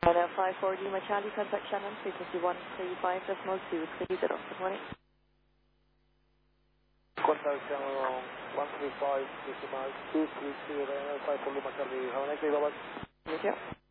54 Lima Charlie, contact Shannon, frequency 135.230. Good morning. Contact Channel 135.230, 54 Lima Charlie. Have a nice day, bye-bye. You too.